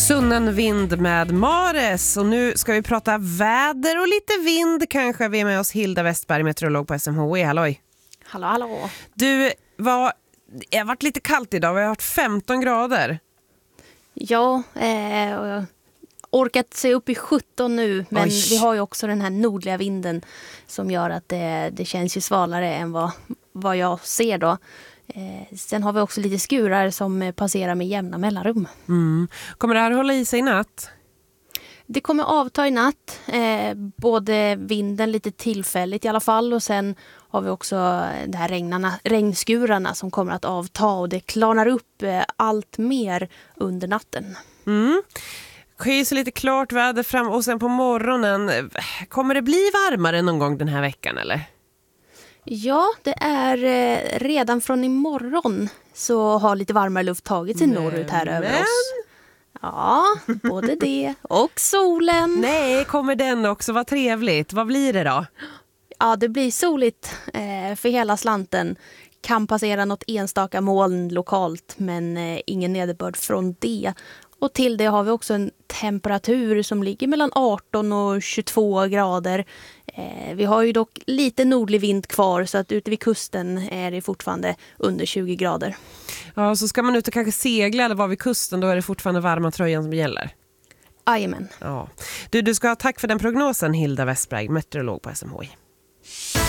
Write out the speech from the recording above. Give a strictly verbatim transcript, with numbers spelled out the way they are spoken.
Sunnen vind med Mares. Och nu ska vi prata väder och lite vind kanske. Vi är med oss Hilda Westberg, meteorolog på S M H I. Halloj. Hallå, hallå. Du, var, det har varit lite kallt idag. Vi har varit femton grader. Ja, eh, och jag orkat se upp i sjutton nu. Men Oj. vi har ju också den här nordliga vinden som gör att det, det känns ju svalare än vad, vad jag ser då. Eh, sen har vi också lite skurar som passerar med jämna mellanrum. Mm. Kommer det här hålla i sig i natt? Det kommer avta i natt, eh, både vinden lite tillfälligt i alla fall, och sen har vi också de här regnarna, regnskurarna som kommer att avta, och det klarnar upp eh, allt mer under natten. Mm. Sker så lite klart väder fram och sen på morgonen. Kommer det bli varmare någon gång den här veckan eller? Ja, det är eh, redan från imorgon så har lite varmare luft tagit sig norrut här över oss. Ja, både det och solen. Nej, kommer den också? Vad trevligt. Vad blir det då? Ja, det blir soligt eh, för hela slanten. Kan passera något enstaka moln lokalt, men eh, ingen nederbörd från det. Och till det har vi också en temperatur som ligger mellan arton och tjugotvå grader. Eh, vi har ju dock lite nordlig vind kvar, så att ute vid kusten är det fortfarande under tjugo grader. Ja, så ska man ut och kanske segla eller vara vid kusten, då är det fortfarande varma tröjan som gäller. Jajamän. Ja. Du, du ska ha tack för den prognosen, Hilda Westberg, meteorolog på S M H I.